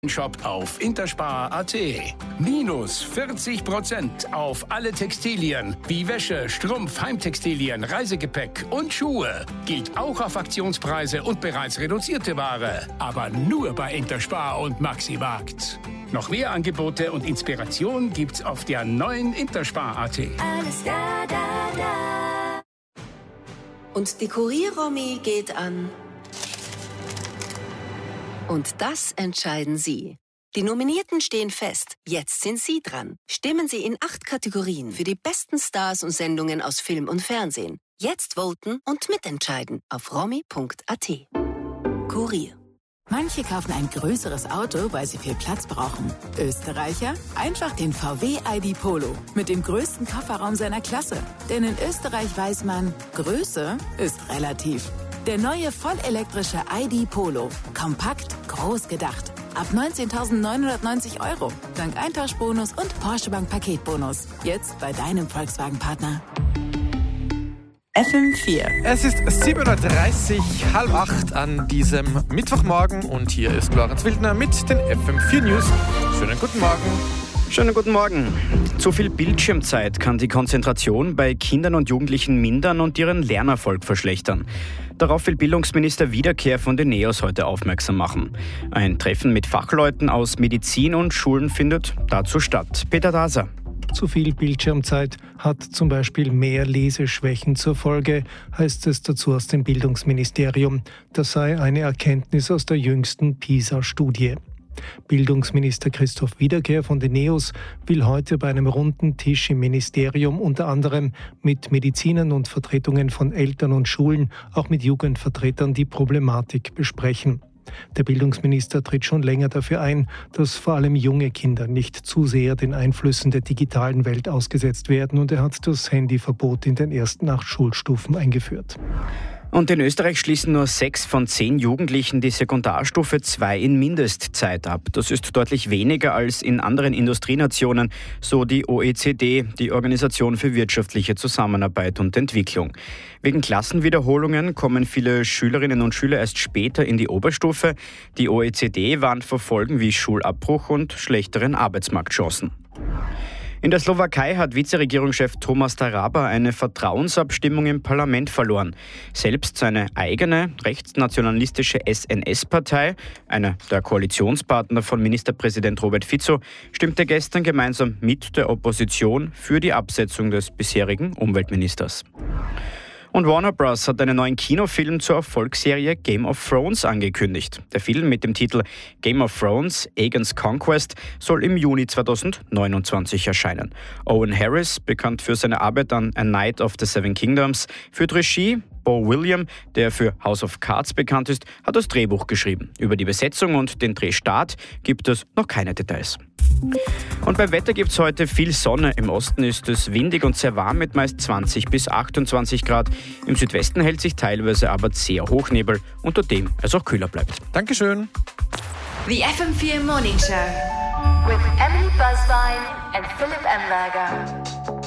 Shop auf interspar.at. Minus 40% auf alle Textilien wie Wäsche, Strumpf, Heimtextilien, Reisegepäck und Schuhe. Gilt auch auf Aktionspreise und bereits reduzierte Ware. Aber nur bei Interspar und Maximarkt. Noch mehr Angebote und Inspiration gibt's auf der neuen Interspar.at. Alles da. Und die Kurier-Romy geht an. Und das entscheiden Sie. Die Nominierten stehen fest. Jetzt sind Sie dran. Stimmen Sie in 8 Kategorien für die besten Stars und Sendungen aus Film und Fernsehen. Jetzt voten und mitentscheiden auf romy.at. Kurier. Manche kaufen ein größeres Auto, weil sie viel Platz brauchen. Österreicher? Einfach den VW ID Polo mit dem größten Kofferraum seiner Klasse. Denn in Österreich weiß man, Größe ist relativ. Der neue vollelektrische ID Polo. Kompakt, groß gedacht. Ab 19.990 €. Dank Eintauschbonus und Porsche Bank Paketbonus. Jetzt bei deinem Volkswagen-Partner. FM4. Es ist 7:30 Uhr, 7:30 an diesem Mittwochmorgen und hier ist Lorenz Wildner mit den FM4 News. Schönen guten Morgen. Schönen guten Morgen. Zu viel Bildschirmzeit kann die Konzentration bei Kindern und Jugendlichen mindern und ihren Lernerfolg verschlechtern. Darauf will Bildungsminister Wiederkehr von den NEOS heute aufmerksam machen. Ein Treffen mit Fachleuten aus Medizin und Schulen findet dazu statt. Peter Daser. Zu viel Bildschirmzeit hat zum Beispiel mehr Leseschwächen zur Folge, heißt es dazu aus dem Bildungsministerium. Das sei eine Erkenntnis aus der jüngsten PISA-Studie. Bildungsminister Christoph Wiederkehr von den NEOS will heute bei einem runden Tisch im Ministerium unter anderem mit Medizinern und Vertretungen von Eltern und Schulen, auch mit Jugendvertretern die Problematik besprechen. Der Bildungsminister tritt schon länger dafür ein, dass vor allem junge Kinder nicht zu sehr den Einflüssen der digitalen Welt ausgesetzt werden, und er hat das Handyverbot in den ersten 8 Schulstufen eingeführt. Und in Österreich schließen nur 6 von 10 Jugendlichen die Sekundarstufe 2 in Mindestzeit ab. Das ist deutlich weniger als in anderen Industrienationen, so die OECD, die Organisation für wirtschaftliche Zusammenarbeit und Entwicklung. Wegen Klassenwiederholungen kommen viele Schülerinnen und Schüler erst später in die Oberstufe. Die OECD warnt vor Folgen wie Schulabbruch und schlechteren Arbeitsmarktchancen. In der Slowakei hat Vizeregierungschef Thomas Taraba eine Vertrauensabstimmung im Parlament verloren. Selbst seine eigene rechtsnationalistische SNS-Partei, einer der Koalitionspartner von Ministerpräsident Robert Fico, stimmte gestern gemeinsam mit der Opposition für die Absetzung des bisherigen Umweltministers. Und Warner Bros. Hat einen neuen Kinofilm zur Erfolgsserie Game of Thrones angekündigt. Der Film mit dem Titel Game of Thrones, Aegon's Conquest, soll im Juni 2029 erscheinen. Owen Harris, bekannt für seine Arbeit an A Knight of the Seven Kingdoms, führt Regie. Beau William, der für House of Cards bekannt ist, hat das Drehbuch geschrieben. Über die Besetzung und den Drehstart gibt es noch keine Details. Und beim Wetter gibt es heute viel Sonne. Im Osten ist es windig und sehr warm mit meist 20 bis 28 Grad. Im Südwesten hält sich teilweise aber sehr Hochnebel, unter dem es auch kühler bleibt. Dankeschön. The FM4 Morning Show with Emily Buzzvine and Philip Emberger.